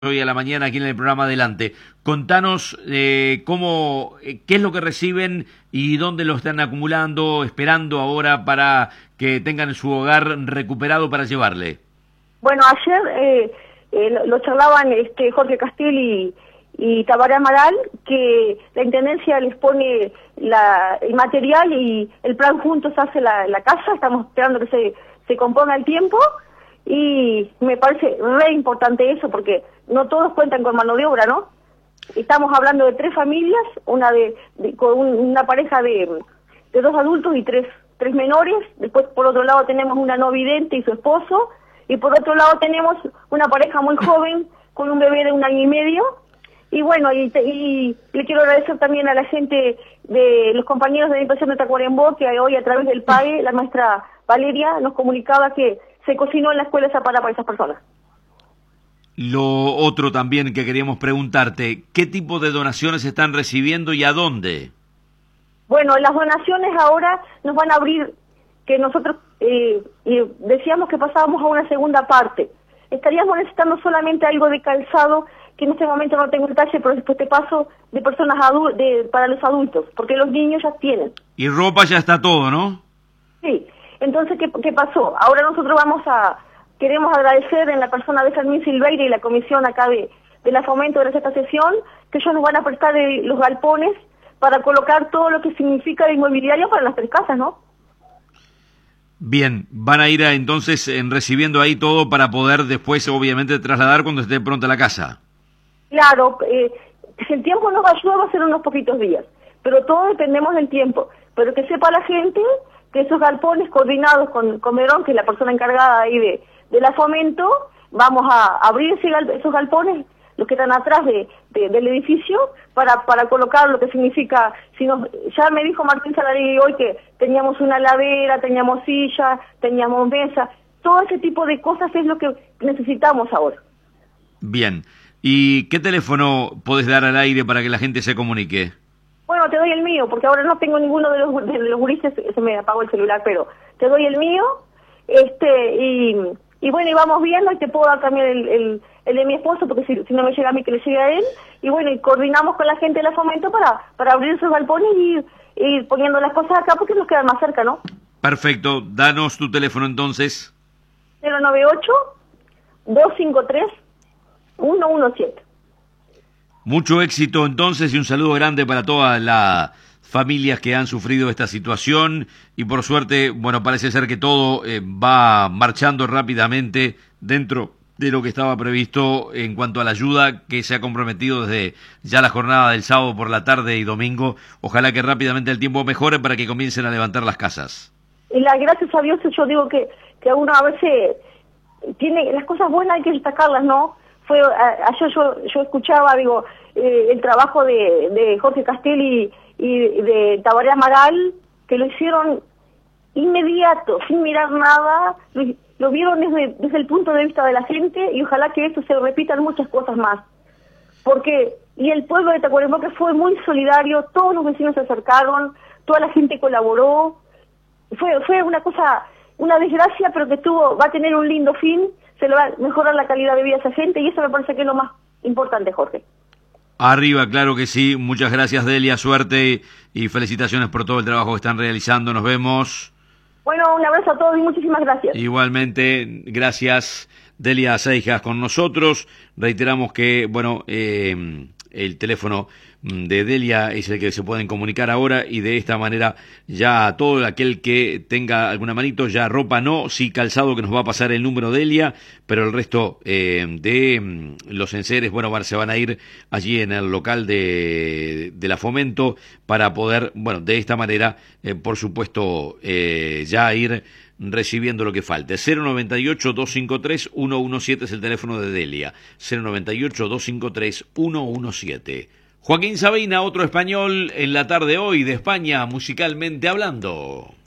Hoy a la mañana aquí en el programa Adelante. Contanos qué es lo que reciben y dónde lo están acumulando, esperando ahora para que tengan su hogar recuperado para llevarle. Bueno, ayer lo charlaban Jorge Castel y Tabaré Amaral, que la Intendencia les pone el material y el plan juntos hace la casa. Estamos esperando que se componga el tiempo y me parece re importante eso porque no todos cuentan con mano de obra, ¿no? Estamos hablando de 3 familias, con una pareja de 2 adultos y tres menores. Después, por otro lado, tenemos una no vidente y su esposo. Y por otro lado tenemos una pareja muy joven con un bebé de 1 año y medio. Y bueno, y le quiero agradecer también a la gente de los compañeros de la Impresión de Tacuarembó, que hoy a través del PAE, la maestra Valeria nos comunicaba que se cocinó en la escuela esa para esas personas. Lo otro también que queríamos preguntarte, ¿qué tipo de donaciones están recibiendo y a dónde? Bueno, las donaciones ahora nos van a abrir, que nosotros decíamos que pasábamos a una segunda parte. Estaríamos necesitando solamente algo de calzado, que en este momento no tengo detalle, pero después te paso, de personas para los adultos, porque los niños ya tienen. Y ropa ya está todo, ¿no? Sí. Entonces, ¿qué pasó? Ahora nosotros queremos agradecer en la persona de Fermín Silveira y la comisión acá de la Fomento de esta sesión, que ellos nos van a prestar los galpones para colocar todo lo que significa el inmobiliario para las 3 casas, ¿no? Bien, van a ir entonces recibiendo ahí todo para poder después, obviamente, trasladar cuando esté pronta la casa. Claro, si el tiempo nos ayuda va a ser unos poquitos días, pero todos dependemos del tiempo. Pero que sepa la gente que esos galpones coordinados con Verón, que es la persona encargada ahí de la Fomento, vamos a abrir esos galpones, los que están atrás del edificio, para colocar lo que significa. Ya me dijo Martín Salaregui hoy que teníamos una heladera, teníamos silla, teníamos mesa, todo ese tipo de cosas es lo que necesitamos ahora. Bien, ¿y qué teléfono podés dar al aire para que la gente se comunique? Bueno, te doy el mío, porque ahora no tengo ninguno de los gurises, se me apagó el celular, pero te doy el mío, y bueno, y vamos viendo, y te puedo dar también el de mi esposo, porque si no me llega a mí, que le llegue a él, y bueno, y coordinamos con la gente de la Fomento para abrir esos galpones y ir poniendo las cosas acá, porque nos quedan más cerca, ¿no? Perfecto, danos tu teléfono entonces. 098-253-117. Mucho éxito entonces y un saludo grande para todas las familias que han sufrido esta situación y por suerte, bueno, parece ser que todo va marchando rápidamente dentro de lo que estaba previsto en cuanto a la ayuda que se ha comprometido desde ya la jornada del sábado por la tarde y domingo. Ojalá que rápidamente el tiempo mejore para que comiencen a levantar las casas. Y gracias a Dios yo digo que uno a veces tiene las cosas buenas, hay que destacarlas, ¿no? Ayer yo escuchaba, el trabajo de Jorge Castel y de Tabaré Amaral, que lo hicieron inmediato, sin mirar nada, lo vieron desde el punto de vista de la gente, y ojalá que esto se repitan muchas cosas más. Y el pueblo de Tacuarembó, que fue muy solidario, todos los vecinos se acercaron, toda la gente colaboró, fue una cosa, una desgracia, pero que va a tener un lindo fin, se le va a mejorar la calidad de vida a esa gente, y eso me parece que es lo más importante, Jorge. Arriba, claro que sí. Muchas gracias, Delia. Suerte y felicitaciones por todo el trabajo que están realizando. Nos vemos. Bueno, un abrazo a todos y muchísimas gracias. Igualmente, gracias, Delia Seijas con nosotros. Reiteramos que, bueno, el teléfono de Delia es el que se pueden comunicar ahora y de esta manera ya todo aquel que tenga alguna manito, ya ropa no, sí calzado, que nos va a pasar el número de Delia, pero el resto de los enseres, bueno, se van a ir allí en el local de la Fomento para poder, bueno, de esta manera, por supuesto, ya ir recibiendo lo que falte. 098-253-117 es el teléfono de Delia. 098-253-117. Joaquín Sabina, otro español en la tarde hoy de España, musicalmente hablando.